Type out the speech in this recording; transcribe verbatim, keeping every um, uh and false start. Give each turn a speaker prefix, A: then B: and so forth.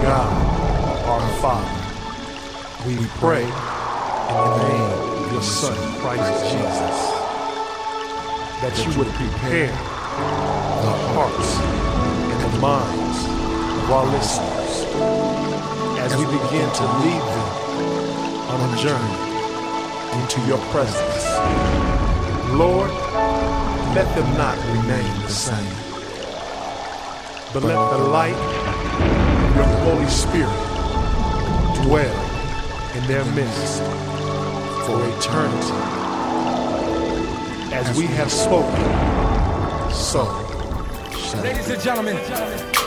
A: God, our Father, we pray in the name of your Son, Christ Jesus, that you would prepare the hearts and the minds of our listeners as we begin to lead them on a journey into your presence. Lord, let them not remain the same, but let the light of your Holy Spirit dwell in their midst for eternity. As we have spoken, so shall it be.
B: Ladies and gentlemen,